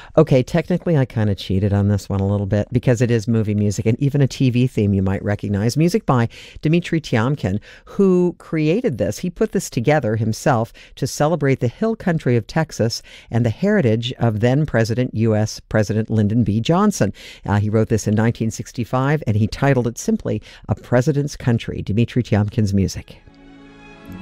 Okay, technically, I kind of cheated on this one a little bit because it is movie music and even a TV theme you might recognize. Music by Dmitri Tiomkin, who created this. He put this together himself to celebrate the hill country of Texas and the heritage of then President, U.S. President Lyndon B. Johnson. He wrote this in 1965 and he titled it simply A President's Country. Dmitri Tiomkin's music.